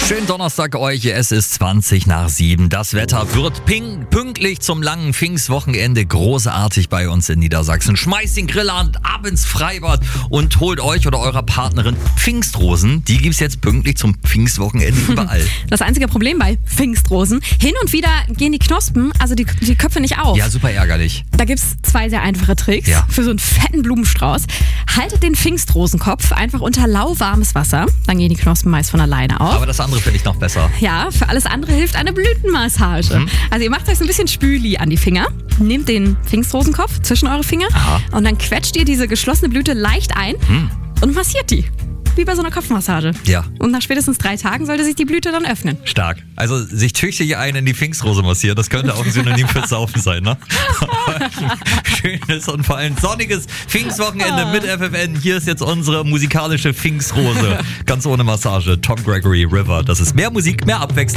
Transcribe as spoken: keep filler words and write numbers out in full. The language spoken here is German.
Schönen Donnerstag euch, es ist zwanzig nach sieben. Das Wetter wird ping, pünktlich zum langen Pfingstwochenende großartig bei uns in Niedersachsen. Schmeißt den Grill an, ab ins Freibad und holt euch oder eurer Partnerin Pfingstrosen. Die gibt's jetzt pünktlich zum Pfingstwochenende überall. Das einzige Problem bei Pfingstrosen, hin und wieder gehen die Knospen, also die, die Köpfe nicht auf. Ja, super ärgerlich. Da gibt's zwei sehr einfache Tricks Ja. für so einen fetten Blumenstrauß. Haltet den Pfingstrosenkopf einfach unter lauwarmes Wasser, dann gehen die Knospen meist von alleine auf. Aber das andere finde ich noch besser. Ja, für alles andere hilft eine Blütenmassage. Mhm. Also ihr macht euch so ein bisschen Spüli an die Finger, nehmt den Pfingstrosenkopf zwischen eure Finger Aha. und dann quetscht ihr diese geschlossene Blüte leicht ein Mhm. und massiert die. Wie bei so einer Kopfmassage. Ja. Und nach spätestens drei Tagen sollte sich die Blüte dann öffnen. Stark. Also sich tüchtig einen in die Pfingstrose massieren, das könnte auch ein Synonym fürs Saufen sein, ne? Schönes und vor allem sonniges Pfingstwochenende mit F F N. Hier ist jetzt unsere musikalische Pfingstrose. Ganz ohne Massage. Tom Gregory, River. Das ist mehr Musik, mehr Abwechslung.